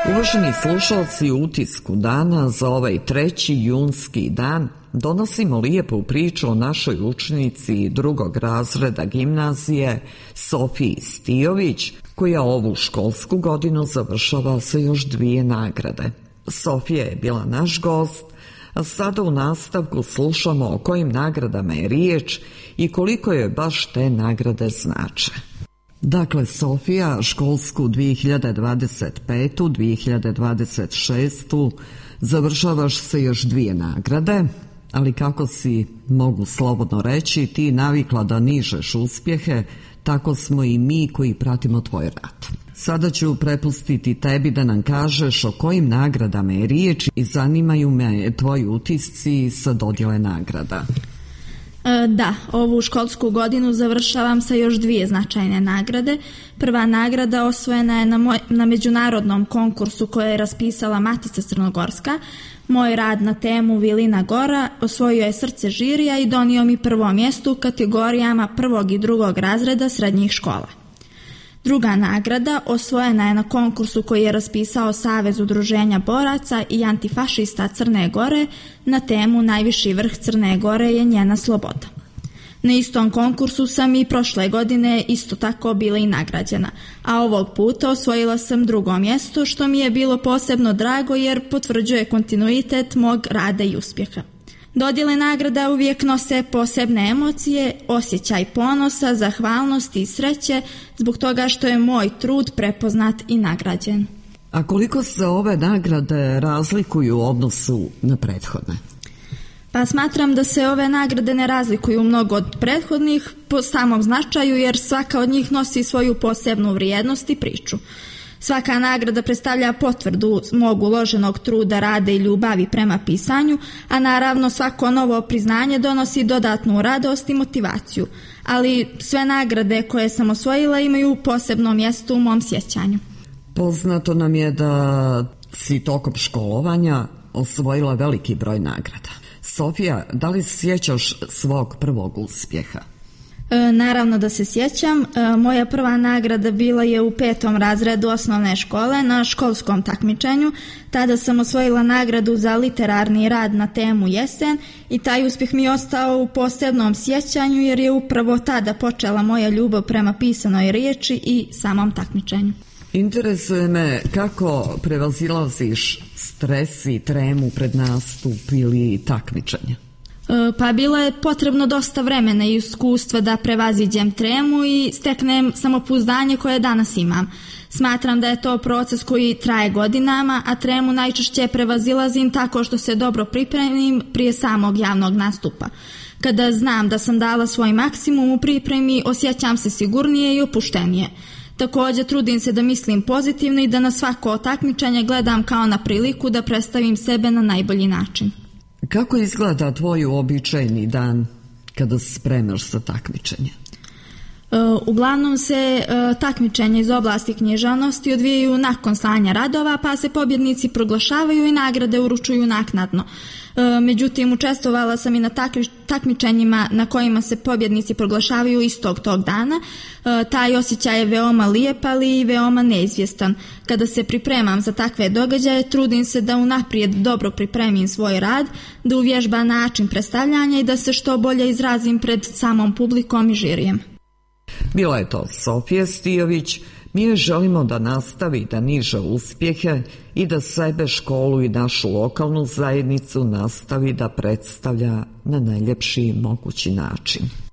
Uvaženi slušalci, u utisku dana za ovaj 3. junski dan donosimo lijepu priču o našoj učenici 2. razreda gimnazije Sofiji Stijović, koja ovu školsku godinu završava sa još 2 nagrade. Sofija je bila naš gost, a sada u nastavku slušamo o kojim nagradama je riječ i koliko joj baš te nagrade znače. Dakle, Sofija, školsku 2025-2026 završavaš sa još 2 nagrade, ali kako si, mogu slobodno reći, ti navikla da nižeš uspjehe, tako smo i mi koji pratimo tvoj rad. Sada ću prepustiti tebi da nam kažeš o kojim nagradama je riječ i zanimaju me tvoji utisci sa dodjele nagrada. Da, ovu školsku godinu završavam sa još 2 značajne nagrade. Prva nagrada osvojena je na međunarodnom konkursu koje je raspisala Matica Crnogorska. Moj rad na temu Vilina Gora osvojio je srce žirija i donio mi prvo mjesto u kategorijama 1. i 2. razreda srednjih škola. Druga nagrada osvojena je na konkursu koji je raspisao Savez udruženja boraca i antifašista Crne Gore na temu Najviši vrh Crne Gore je njena sloboda. Na istom konkursu sam i prošle godine isto tako bila i nagrađena, a ovog puta osvojila sam 2. mjesto, što mi je bilo posebno drago jer potvrđuje kontinuitet mog rada i uspjeha. Dodjele nagrada uvijek nose posebne emocije, osjećaj ponosa, zahvalnosti i sreće zbog toga što je moj trud prepoznat i nagrađen. A koliko se ove nagrade razlikuju u odnosu na prethodne? Pa smatram da se ove nagrade ne razlikuju mnogo od prethodnih po samom značaju jer svaka od njih nosi svoju posebnu vrijednost i priču. Svaka nagrada predstavlja potvrdu mog uloženog truda, rada i ljubavi prema pisanju, a naravno svako novo priznanje donosi dodatnu radost i motivaciju, ali sve nagrade koje sam osvojila imaju posebno mjesto u mom sjećanju. Poznato nam je da si tokom školovanja osvojila veliki broj nagrada. Sofija, da li sjećaš svog prvog uspjeha? Naravno da se sjećam. Moja prva nagrada bila je u 5. razredu osnovne škole na školskom takmičenju. Tada sam osvojila nagradu za literarni rad na temu Jesen i taj uspjeh mi je ostao u posebnom sjećanju jer je upravo tada počela moja ljubav prema pisanoj riječi i samom takmičenju. Interesuje me kako prevazilaziš stres i tremu pred nastup ili takmičenje. Pa bilo je potrebno dosta vremena i iskustva da prevaziđem tremu i steknem samopouzdanje koje danas imam. Smatram da je to proces koji traje godinama, a tremu najčešće prevazilazim tako što se dobro pripremim prije samog javnog nastupa. Kada znam da sam dala svoj maksimum u pripremi, osjećam se sigurnije i opuštenije. Također trudim se da mislim pozitivno i da na svako takmičenje gledam kao na priliku da predstavim sebe na najbolji način. Kako izgleda tvoj uobičajeni dan kada se spremaš za takmičenje? Uglavnom se takmičenja iz oblasti književnosti odvijaju nakon slanja radova, pa se pobjednici proglašavaju i nagrade uručuju naknadno. Međutim, učestvovala sam i na takmičenjima na kojima se pobjednici proglašavaju istog tog dana. Taj osjećaj je veoma lijep, ali i veoma neizvjestan. Kada se pripremam za takve događaje, trudim se da unaprijed dobro pripremim svoj rad, da uvježbam način predstavljanja i da se što bolje izrazim pred samom publikom i žirijem. Bila je to Sofija Stijović. Mi joj želimo da nastavi da niže uspjehe i da sebe, školu i našu lokalnu zajednicu nastavi da predstavlja na najljepši mogući način.